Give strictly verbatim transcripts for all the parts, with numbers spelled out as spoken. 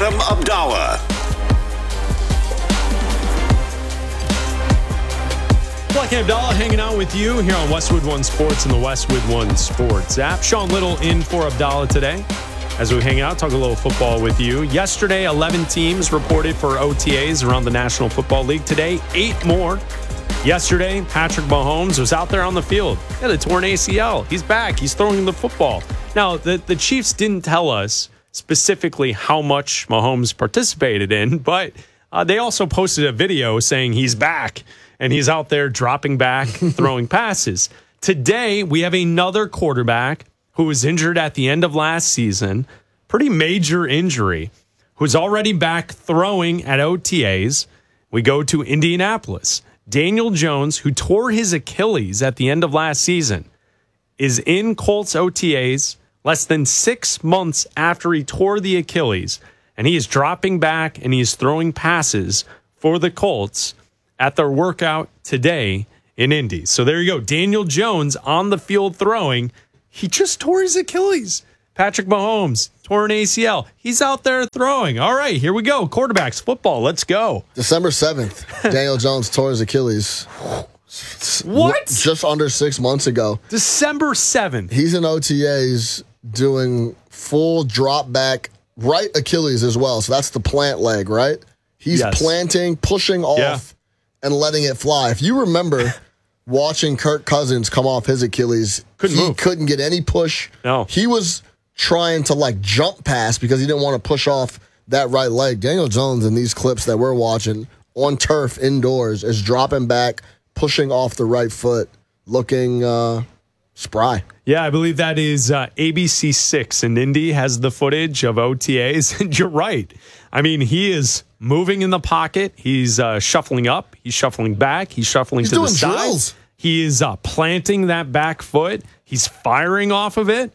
Adam Abdallah. Black and Abdallah hanging out with you here on Westwood One Sports and the Westwood One Sports app. Sean Little in for Abdallah today as we hang out, talk a little football with you. Yesterday, eleven teams reported for O T As around the National Football League. Today, eight more. Yesterday, Patrick Mahomes was out there on the field. Yeah, the torn A C L. He's back. He's throwing the football. Now, the, the Chiefs didn't tell us specifically how much Mahomes participated in, but uh, they also posted a video saying he's back and he's out there dropping back, throwing passes. Today, we have another quarterback who was injured at the end of last season, pretty major injury, who's already back throwing at O T As. We go to Indianapolis. Daniel Jones, who tore his Achilles at the end of last season, is in Colts O T As less than six months after he tore the Achilles, and he is dropping back and he is throwing passes for the Colts at their workout today in Indy. So there you go. Daniel Jones on the field throwing. He just tore his Achilles. Patrick Mahomes, tore an A C L. He's out there throwing. All right, here we go. Quarterbacks, football, let's go. December seventh, Daniel Jones tore his Achilles. What? Just under six months ago. December seventh. He's in O T As doing full drop back, right Achilles as well. So that's the plant leg, right? He's Yes. planting, pushing off, Yeah. and letting it fly. If you remember watching Kirk Cousins come off his Achilles, Couldn't he move. couldn't get any push. No. He was trying to like jump pass because he didn't want to push off that right leg. Daniel Jones in these clips that we're watching on turf indoors is dropping back, pushing off the right foot, looking uh, spry. Yeah, I believe that is uh, A B C six, and Indy has the footage of O T As. And you're right. I mean, he is moving in the pocket. He's uh, shuffling up. He's shuffling back. He's shuffling He's to the doing side. drills. He is uh, planting that back foot. He's firing off of it.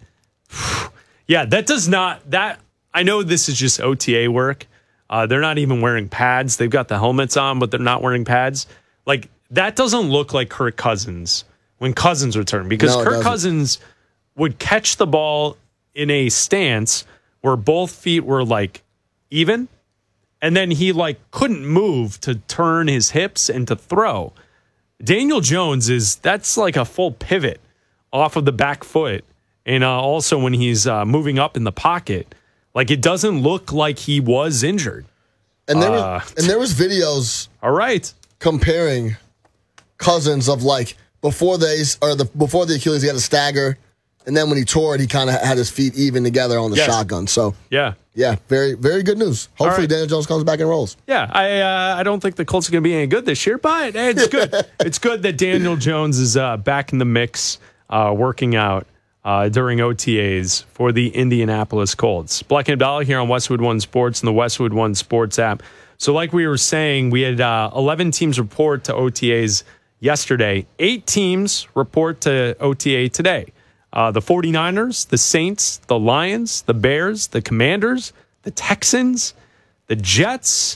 Yeah, that does not, that, I know this is just O T A work. Uh, they're not even wearing pads. They've got the helmets on, but they're not wearing pads. Like, that doesn't look like Kirk Cousins when Cousins returned, because No, it Kirk doesn't. Cousins would catch the ball in a stance where both feet were like even, and then he like couldn't move to turn his hips and to throw. Daniel Jones is, that's like a full pivot off of the back foot. And uh, also when he's uh, moving up in the pocket, like it doesn't look like he was injured. And there, Uh, was, and there was videos All right. comparing Cousins of like before they or the before the Achilles he had a stagger, and then when he tore it he kind of had his feet even together on the Yes. shotgun. So Yeah. yeah, very very good news. Hopefully right. Daniel Jones comes back and rolls. Yeah, I uh, I don't think the Colts are going to be any good this year, but it's good. It's good that Daniel Jones is uh, back in the mix, uh, working out uh, during O T As for the Indianapolis Colts. Black and Abdallah here on Westwood One Sports and the Westwood One Sports app. So like we were saying, we had uh, eleven teams report to O T As yesterday. Eight teams report to O T A today. Uh, the 49ers, the Saints, the Lions, the Bears, the Commanders, the Texans, the Jets,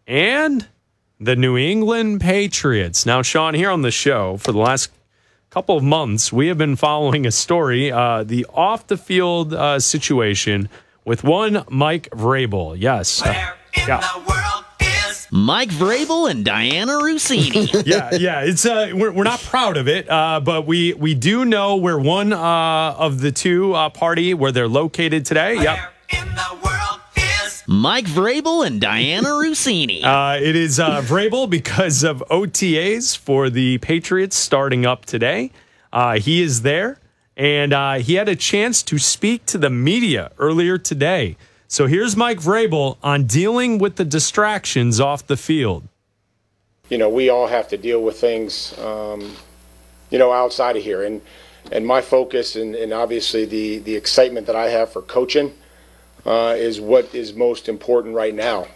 and the New England Patriots. Now, Sean, here on the show for the last couple of months, we have been following a story, uh, the off-the-field uh, situation with one Mike Vrabel. Yes. Uh, Where in yeah. the world is Mike Vrabel and Diana Rossini. yeah, yeah. It's uh, we're, we're not proud of it, uh, but we we do know where one uh, of the two uh, party where they're located today. Yep. where in the world is Mike Vrabel and Diana Rossini. Uh, it is uh, Vrabel because of O T As for the Patriots starting up today. Uh, he is there, and uh, he had a chance to speak to the media earlier today. So here's Mike Vrabel on dealing with the distractions off the field. You know, we all have to deal with things, um, you know, outside of here. And and my focus and, and obviously the, the excitement that I have for coaching uh, is what is most important right now.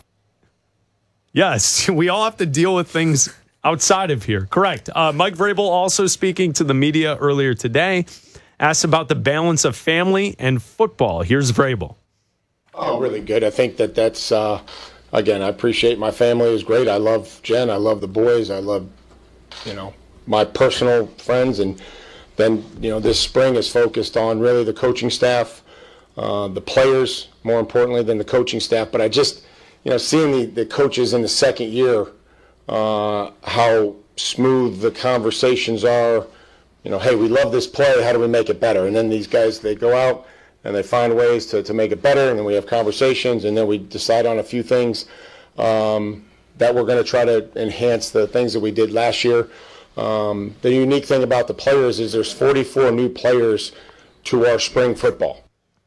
Yes, we all have to deal with things outside of here. Correct. Uh, Mike Vrabel also speaking to the media earlier today, asked about the balance of family and football. Here's Vrabel. Oh, really good. I think that that's, uh, again, I appreciate my family is great. I love Jen. I love the boys. I love, you know, my personal friends. And then, you know, this spring is focused on really the coaching staff, uh, the players more importantly than the coaching staff. But I just, you know, seeing the, the coaches in the second year, uh, how smooth the conversations are. You know, hey, we love this play. How do we make it better? And then these guys, they go out and they find ways to, to make it better. And then we have conversations, and then we decide on a few things um, that we're going to try to enhance the things that we did last year. Um, the unique thing about the players is there's forty-four new players to our spring football.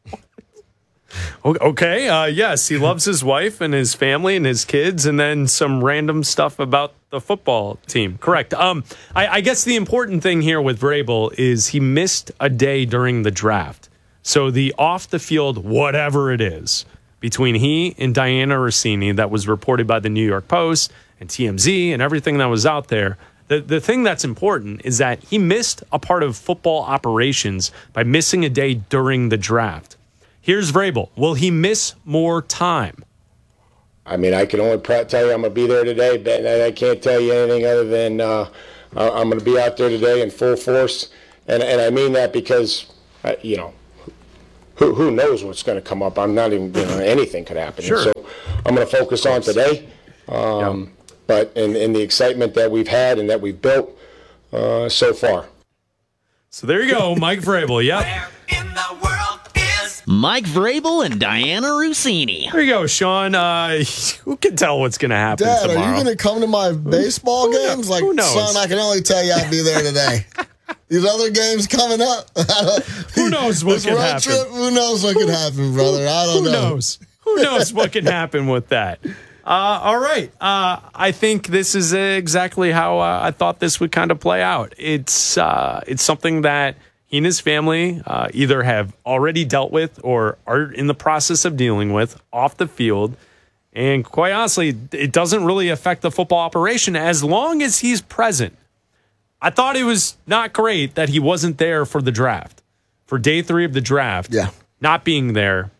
Okay, uh, yes, he loves his wife and his family and his kids, and then some random stuff about the football team. Correct. Um, I, I guess the important thing here with Vrabel is he missed a day during the draft. So the off-the-field whatever it is between he and Diana Rossini that was reported by the New York Post and T M Z and everything that was out there, the, the thing that's important is that he missed a part of football operations by missing a day during the draft. Here's Vrabel. Will he miss more time? I mean, I can only tell you I'm going to be there today, but I can't tell you anything other than uh, I'm going to be out there today in full force. And, and I mean that because, uh, you know, who who knows what's going to come up. I'm not even, you know, anything could happen. Sure. So I'm going to focus on today. Um, yeah. But in, in the excitement that we've had and that we've built uh, so far. So there you go, Mike Vrabel. Yep. Where in the world is Mike Vrabel and Diana Rossini. There you go, Sean. Uh, who can tell what's going to happen Dad, tomorrow? are you going to come to my baseball who games? knows? Like, Who knows? son, I can only tell you I'll be there today. These other games coming up. Who knows what this can road happen? Trip, who knows what can happen, brother? I don't Who know. knows? Who knows what can happen with that? Uh, all right. Uh, I think this is exactly how uh, I thought this would kind of play out. It's uh, it's something that he and his family uh, either have already dealt with or are in the process of dealing with off the field. And quite honestly, it doesn't really affect the football operation as long as he's present. I thought it was not great that he wasn't there for the draft, for day three of the draft. Yeah. Not being there.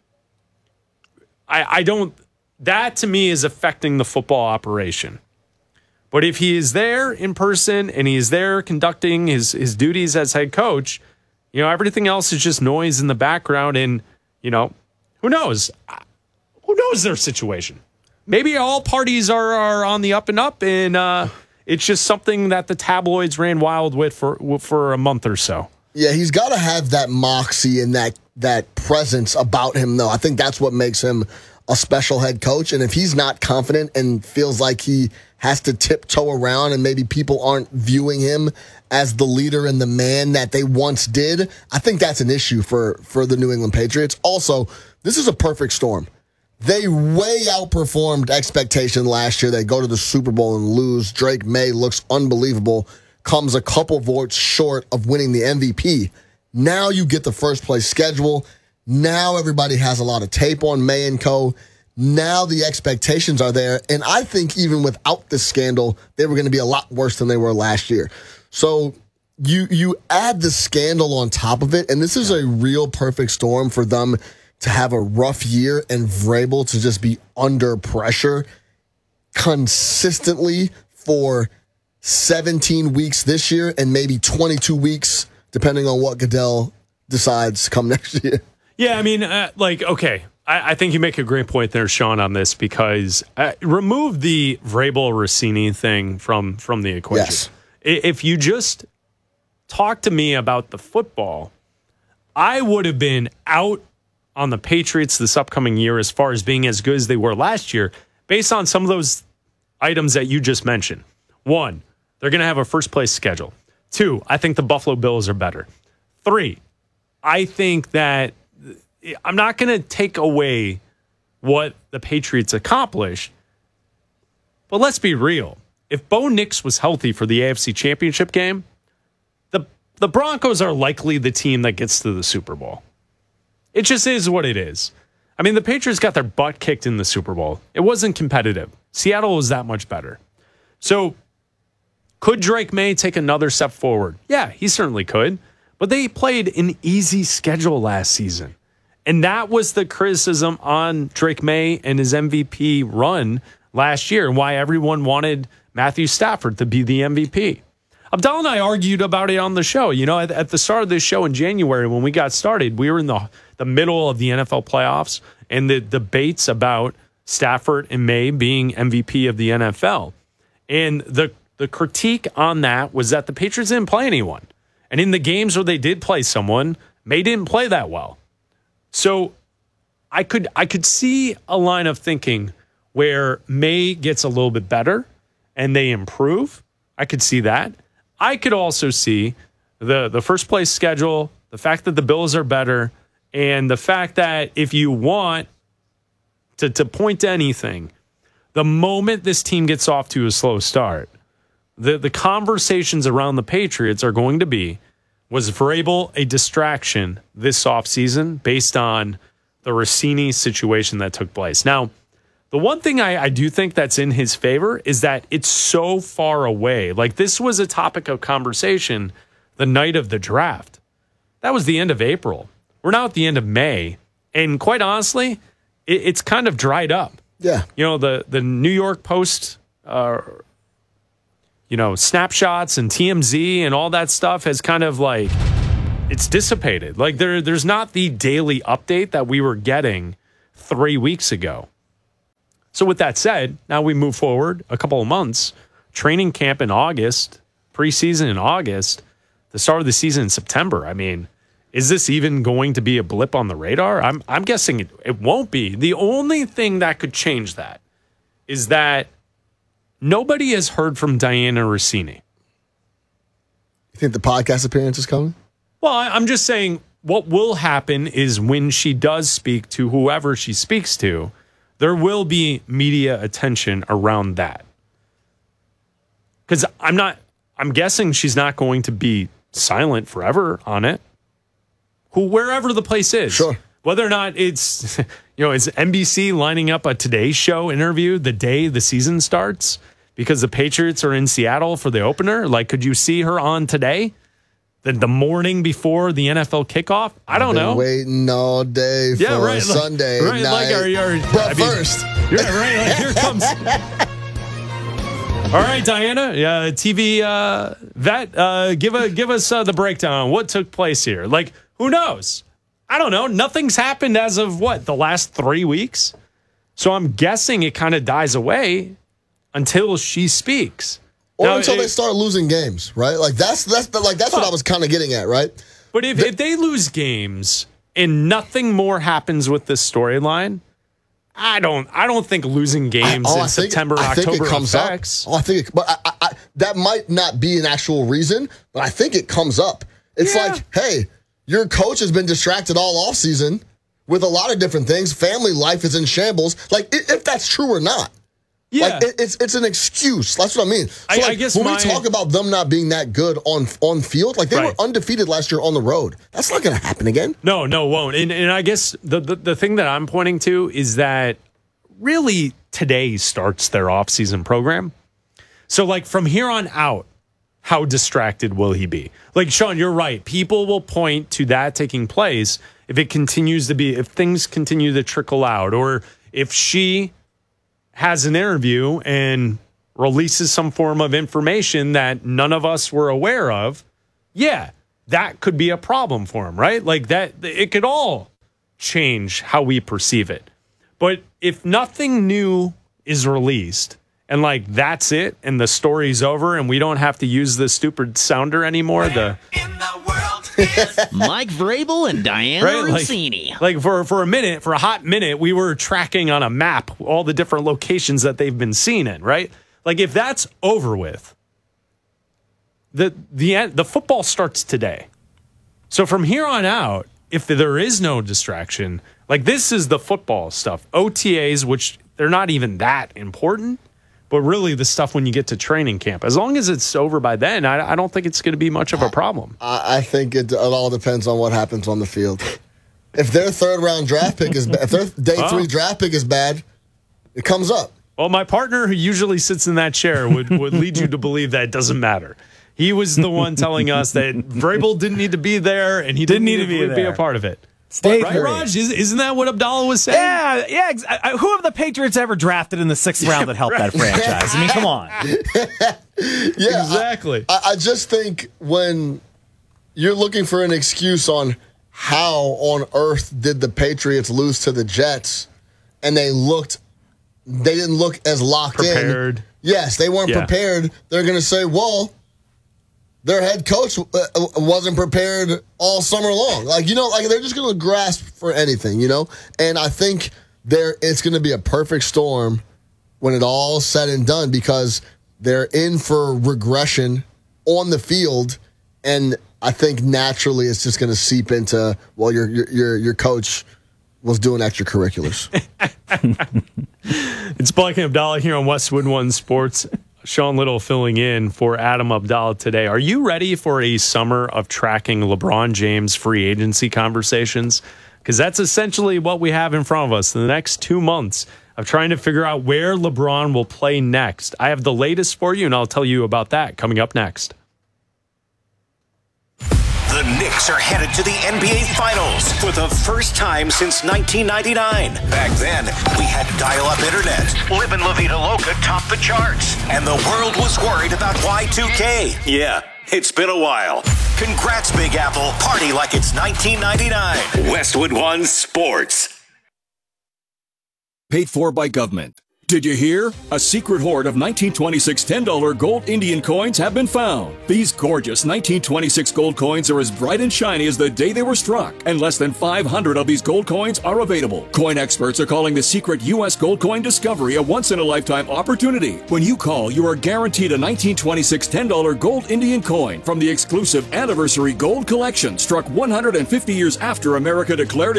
I, I don't... That, to me, is affecting the football operation. But if he is there in person and he is there conducting his, his duties as head coach, you know, everything else is just noise in the background. And, you know, who knows? Who knows their situation? Maybe all parties are, are on the up and up, and uh, it's just something that the tabloids ran wild with for, for a month or so. Yeah, he's got to have that moxie and that, that presence about him, though. I think that's what makes him a special head coach. And if he's not confident and feels like he has to tiptoe around and maybe people aren't viewing him as the leader and the man that they once did, I think that's an issue for, for the New England Patriots. Also, this is a perfect storm. They way outperformed expectation last year. They go to the Super Bowl and lose. Drake May looks unbelievable, comes a couple votes short of winning the M V P. Now you get the first place schedule. Now everybody has a lot of tape on May and co. Now the expectations are there. And I think even without this scandal, they were going to be a lot worse than they were last year. So you you add the scandal on top of it, and this is a real perfect storm for them to have a rough year and Vrabel to just be under pressure consistently for seventeen weeks this year and maybe twenty-two weeks, depending on what Goodell decides come next year. Yeah, I mean, uh, like, okay, I, I think you make a great point there, Sean, on this, because uh, remove the Vrabel-Rossini thing from, from the equation. Yes. If you just talk to me about the football, I would have been out on the Patriots this upcoming year as far as being as good as they were last year, based on some of those items that you just mentioned. One, they're going to have a first-place schedule. Two, I think the Buffalo Bills are better. Three, I think that I'm not going to take away what the Patriots accomplished, but let's be real. If Bo Nix was healthy for the A F C Championship game, the the Broncos are likely the team that gets to the Super Bowl. It just is what it is. I mean, the Patriots got their butt kicked in the Super Bowl. It wasn't competitive. Seattle was that much better. So could Drake May take another step forward? Yeah, he certainly could. But they played an easy schedule last season. And that was the criticism on Drake May and his M V P run last year and why everyone wanted Matthew Stafford to be the M V P. Abdallah and I argued about it on the show. You know, at, at the start of this show in January, when we got started, we were in the the middle of the N F L playoffs and the debates about Stafford and May being M V P of the N F L. And the the critique on that was that the Patriots didn't play anyone. And in the games where they did play someone, May didn't play that well. So I could I could see a line of thinking where May gets a little bit better and they improve. I could see that. I could also see the, the first place schedule, the fact that the Bills are better, and the fact that if you want to, to point to anything, the moment this team gets off to a slow start, the, the conversations around the Patriots are going to be, was Vrabel a distraction this offseason based on the Rossini situation that took place? Now, the one thing I, I do think that's in his favor is that it's so far away. Like, this was a topic of conversation the night of the draft. That was the end of April. We're now at the end of May. And quite honestly, it, it's kind of dried up. Yeah. You know, the, the New York Post, uh, you know, snapshots and T M Z and all that stuff has kind of like, it's dissipated. Like, there, there's not the daily update that we were getting three weeks ago. So with that said, now we move forward a couple of months. Training camp in August, preseason in August, the start of the season in September. I mean, is this even going to be a blip on the radar? I'm I'm guessing it, it won't be. The only thing that could change that is that nobody has heard from Diana Rossini. You think the podcast appearance is coming? Well, I, I'm just saying what will happen is when she does speak to whoever she speaks to, there will be media attention around that. Because I'm not, I'm guessing she's not going to be silent forever on it. Who, wherever the place is. Sure. Whether or not it's, you know, is N B C lining up a Today Show interview the day the season starts because the Patriots are in Seattle for the opener? Like, could you see her on Today? The, the morning before the N F L kickoff? I don't Been know. Waiting all day for Yeah, right. Like, Sunday right, night. like, are, are, but I mean, first, you're right. Like, here comes. All right, Diana, yeah, T V uh, vet, uh, give a give us uh, the breakdown on what took place here. Like, who knows? I don't know. Nothing's happened as of what, the last three weeks. So I'm guessing it kind of dies away until she speaks. or Now, until it- they start losing games, right? Like that's that's the, like that's what I was kind of getting at, right? But if, if they lose games and nothing more happens with this storyline, I don't I don't think losing games I, oh, in I think, September, I think October it comes affects. up. Oh, I think, it, but I, I, I, that might not be an actual reason, but I think it comes up. It's Yeah. like, hey, your coach has been distracted all offseason with a lot of different things. Family life is in shambles. Like, if, if that's true or not. Yeah. Like, it, it's it's an excuse. That's what I mean. So I- like, I guess when my- we talk about them not being that good on on field, like they Right. were undefeated last year on the road. That's not going to happen again. No, no, it won't. And, and I guess the, the, the thing that I'm pointing to is that really today starts their offseason program. So, like, from here on out, how distracted will he be? Like, Sean, you're right. People will point to that taking place if it continues to be, if things continue to trickle out, or if she has an interview and releases some form of information that none of us were aware of. Yeah, that could be a problem for him, right? Like that, it could all change how we perceive it. But if nothing new is released and like that's it and the story's over and we don't have to use the stupid sounder anymore, the In the world is Mike Vrabel and Diana right, like, Rossini. like for for a minute, for a hot minute, we were tracking on a map all the different locations that they've been seen in, right? Like if that's over with, the the end, the football starts today. So from here on out, if there is no distraction, like this is the football stuff. O T As, which they're not even that important, but really the stuff when you get to training camp. As long as it's over by then, I, I don't think it's going to be much of a problem. I, I think it, it all depends on what happens on the field. If their third round draft pick is bad, if their day Oh. three draft pick is bad, it comes up. Well, my partner who usually sits in that chair would, would lead you to believe that it doesn't matter. He was the one telling us that Vrabel didn't need to be there and he didn't, need to be, be a part of it. Day Right, three. Raj? Is, isn't that what Abdallah was saying? Yeah, yeah. Ex- I, I- who have the Patriots ever drafted in the sixth round that helped that franchise? I mean, come on. Yeah, exactly. I, I just think when you're looking for an excuse on how on earth did the Patriots lose to the Jets, and they looked, they didn't look as locked prepared. in. Yes, they weren't yeah. prepared. They're going to say, well, their head coach uh, wasn't prepared all summer long. Like, you know, like they're just going to grasp for anything, you know? And I think there it's going to be a perfect storm when it all said and done, because they're in for regression on the field, and I think naturally it's just going to seep into, well, your your your, your coach was doing extracurriculars. It's Blake and Abdallah here on Westwood One Sports. Sean Little filling in for Adam Abdallah today. Are you ready for a summer of tracking LeBron James free agency conversations? Because that's essentially what we have in front of us in the next two months of trying to figure out where LeBron will play next. I have the latest for you, and I'll tell you about that coming up next. The Knicks are headed to the N B A Finals for the first time since nineteen ninety-nine. Back then, we had dial-up internet. Live in La Vida Loca topped the charts. And the world was worried about Y two K. Yeah, it's been a while. Congrats, Big Apple. Party like it's nineteen ninety-nine. Westwood One Sports. Paid for by government. Did you hear? A secret hoard of nineteen twenty-six ten dollar gold Indian coins have been found. These gorgeous nineteen twenty-six gold coins are as bright and shiny as the day they were struck, and less than five hundred of these gold coins are available. Coin experts are calling the secret U S gold coin discovery a once-in-a-lifetime opportunity. When you call, you are guaranteed a nineteen twenty-six ten dollar gold Indian coin from the exclusive Anniversary Gold Collection, struck one hundred fifty years after America declared